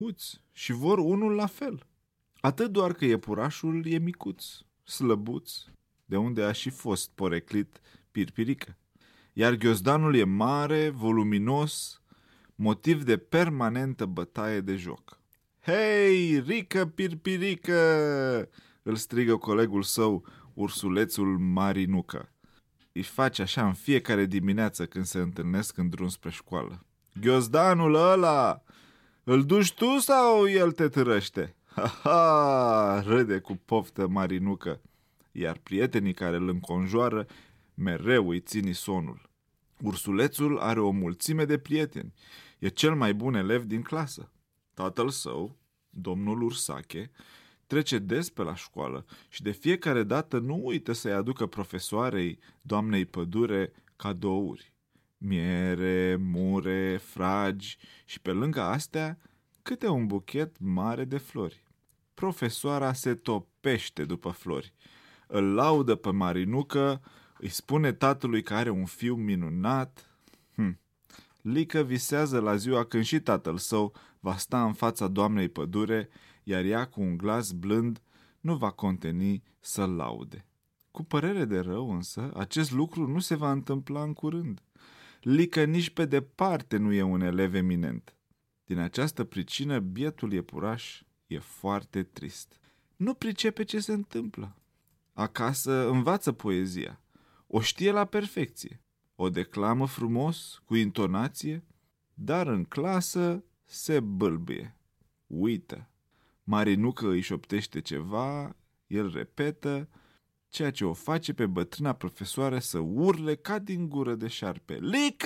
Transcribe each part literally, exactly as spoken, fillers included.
uți și vor unul la fel. Atât doar că iepurașul e micuț, slăbuț, de unde a și fost poreclit Pirpirică. Iar ghiozdanul e mare, voluminos, motiv de permanentă bătaie de joc. Hei, Rică Pirpirică! Îl strigă colegul său, ursulețul Marinucă. Îi face așa în fiecare dimineață când se întâlnesc în drum spre școală. Ghiozdanul ăla! Îl duci tu sau el te târăște? Ha-ha! Râde cu poftă Marinucă, iar prietenii care îl înconjoară mereu îi țin sonul. Ursulețul are o mulțime de prieteni. E cel mai bun elev din clasă. Tatăl său, domnul Ursache, trece des pe la școală și de fiecare dată nu uită să-i aducă profesoarei, doamnei Pădure, cadouri. Miere, mure, fragi și pe lângă astea câte un buchet mare de flori. Profesoara se topește după flori. Îl laudă pe Marinucă, îi spune tatălui că are un fiu minunat. Hm. Lică visează la ziua când și tatăl său va sta în fața doamnei Pădure, iar ea cu un glas blând nu va conteni să-l laude. Cu părere de rău însă, acest lucru nu se va întâmpla în curând. Lică nici pe departe nu e un elev eminent. Din această pricină, bietul iepuraș e foarte trist. Nu pricepe ce se întâmplă. Acasă învață poezia. O știe la perfecție. O declamă frumos, cu intonație, dar în clasă se bâlbâie. Uită. Marinucă îi șoptește ceva, el repetă, ceea ce o face pe bătrâna profesoară să urle ca din gură de șarpe. Lică!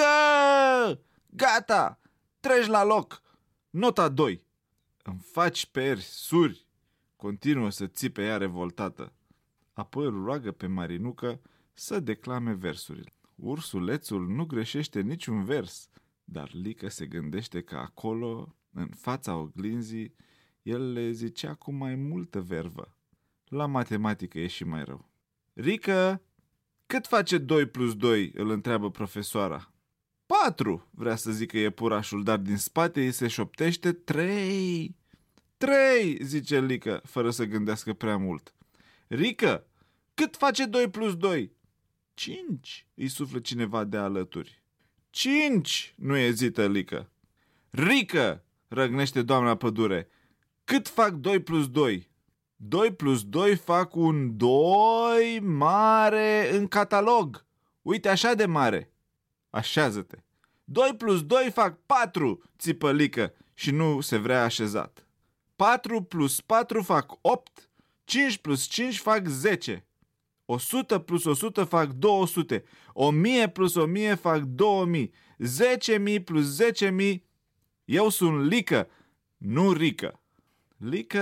Gata! Treci la loc! Nota doi! Îmi faci peri, suri! Continuă să țipe ea revoltată. Apoi îl roagă pe Marinucă să declame versurile. Ursulețul nu greșește niciun vers, dar Lică se gândește că acolo, în fața oglinzii, el le zicea cu mai multă vervă. La matematică e și mai rău. Rică, cât face doi plus doi? Îl întreabă profesoara. Patru, vrea să zică iepurașul, dar din spate îi se șoptește trei. Trei, zice Lică, fără să gândească prea mult. Rică, cât face doi plus doi? Cinci, îi suflă cineva de alături. Cinci, nu ezită Lică. Rică, răgnește doamna Pădure, cât fac doi plus doi? Doi plus doi fac un doi mare în catalog. Uite așa de mare. Așează-te. Doi plus doi fac patru, țipă Lică și nu se vrea așezat. Patru plus patru fac opt, cinci plus cinci fac zece. O sută plus o sută fac două sute. O mie plus o mie fac două mii. Zece mii plus zece mii. Eu sunt Lică, nu Rică. Lică,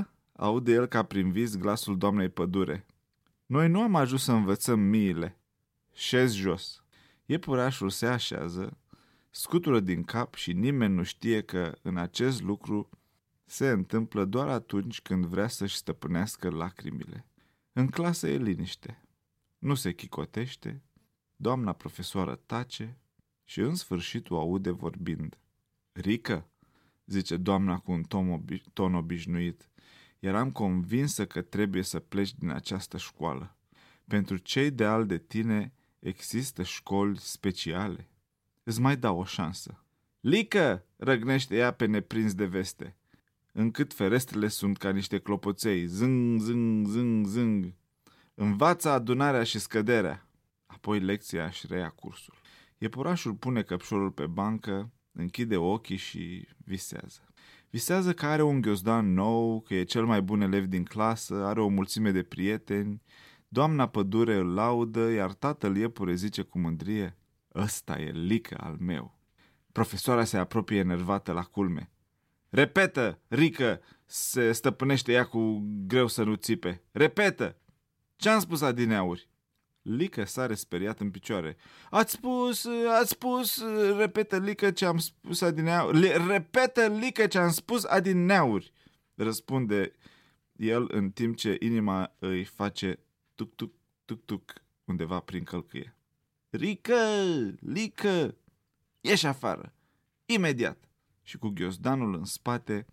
aude el ca prin vis glasul doamnei Pădure. Noi nu am ajuns să învățăm miile. Șezi jos. Iepurașul se așează, scutură din cap și nimeni nu știe că în acest lucru se întâmplă doar atunci când vrea să-și stăpânească lacrimile. În clasă e liniște. Nu se chicotește, doamna profesoară tace și în sfârșit o aude vorbind. Rică, zice doamna cu un ton, obi- ton obișnuit, eram convinsă că trebuie să pleci din această școală. Pentru cei de al de tine există școli speciale. Îți mai dau o șansă. Lică, răgnește ea pe neprins de veste, încât ferestrele sunt ca niște clopoței, zâng, zâng, zâng, zâng. Învață adunarea și scăderea. Apoi lecția își reia cursul. Iepurașul pune căpșorul pe bancă, închide ochii și visează. Visează că are un ghiozdan nou, că e cel mai bun elev din clasă, are o mulțime de prieteni, doamna Pădure îl laudă, iar tatăl iepure zice cu mândrie, ăsta e Lică al meu. Profesoara se apropie enervată la culme. Repetă, Rică, se stăpânește ea cu greu să nu țipe. Repetă! Ce-am spus adineauri? Lică sare speriat în picioare. Ați spus, ați spus, repetă Lică ce am spus adineauri. Repetă Lică ce am spus adineauri, răspunde el în timp ce inima îi face tuc-tuc, tuc-tuc undeva prin călcâie. Rică, Lică, ieși afară, imediat! Și cu ghiozdanul în spate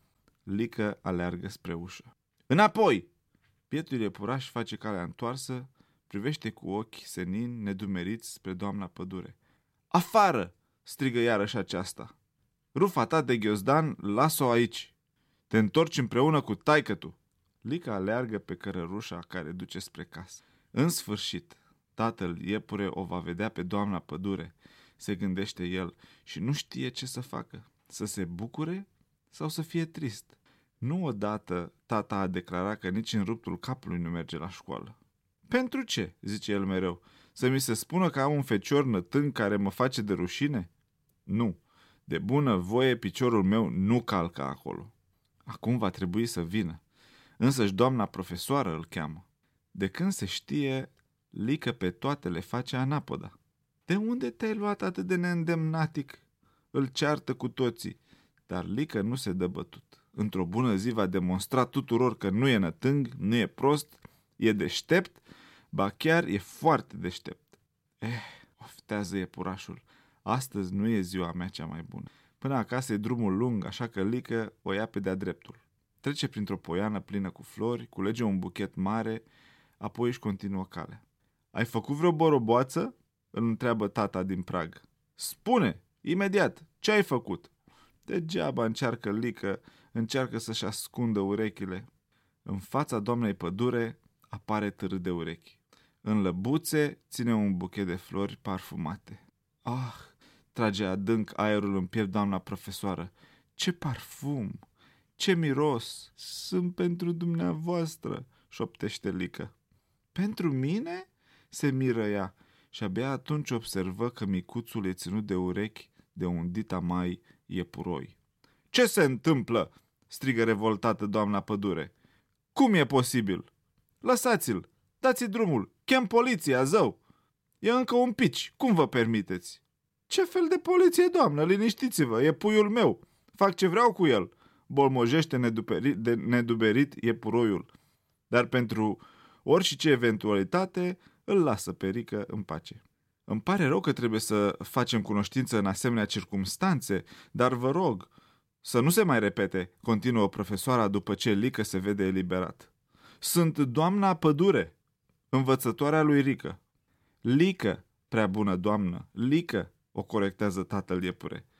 Lică aleargă spre ușă. Înapoi! Bietul iepuraș face calea întoarsă, privește cu ochi senini, nedumeriți spre doamna pădure. Afară! Strigă iarăși aceasta. Rufa ta de ghiozdan, las-o aici. Te întorci împreună cu taică-tu. Lică aleargă pe cărărușa care duce spre casă. În sfârșit, tatăl iepure o va vedea pe doamna pădure, se gândește el, și nu știe ce să facă, să se bucure sau să fie trist. Nu odată tata a declarat că nici în ruptul capului nu merge la școală. Pentru ce, zice el mereu, să mi se spună că am un fecior nătân care mă face de rușine? Nu, de bună voie piciorul meu nu calcă acolo. Acum va trebui să vină. Însăși doamna profesoară îl cheamă. De când se știe, Lică pe toate le face anapoda. De unde te-ai luat atât de neîndemnatic? Îl ceartă cu toții, dar Lică nu se dă bătut. Într-o bună zi va demonstra tuturor că nu e nătâng, nu e prost, e deștept, ba chiar e foarte deștept. Eh, oftează iepurașul, astăzi nu e ziua mea cea mai bună. Până acasă e drumul lung, așa că Lică o ia pe de-a dreptul. Trece printr-o poiană plină cu flori, culege un buchet mare, apoi își continuă calea. Ai făcut vreo boroboață? Îl întreabă tata din prag. Spune, imediat, ce ai făcut? Degeaba încearcă Lică, încearcă să-și ascundă urechile. În fața doamnei pădure apare târâ de urechi. În lăbuțe ține un buchet de flori parfumate. Ah, trage adânc aerul în piept doamna profesoară. Ce parfum! Ce miros! Sunt pentru dumneavoastră, șoptește Lică. Pentru mine? Se miră ea și abia atunci observă că micuțul e ținut de urechi de un ditamai iepuroi. Ce se întâmplă? Strigă revoltată doamna pădure. Cum e posibil? Lăsați-l, dați-i drumul, chem poliția, zău! E încă un pici, cum vă permiteți? Ce fel de poliție, doamnă? Liniștiți-vă, e puiul meu. Fac ce vreau cu el, bolmojește neduperit, de neduberit iepuroiul. Dar pentru orice eventualitate îl lasă pe Rică în pace. Îmi pare rău că trebuie să facem cunoștință în asemenea circumstanțe, dar vă rog să nu se mai repete, continuă profesoara după ce Lică se vede eliberat. Sunt doamna Pădure, învățătoarea lui Rică. Lică, prea bună doamnă, Lică, o corectează tatăl iepure.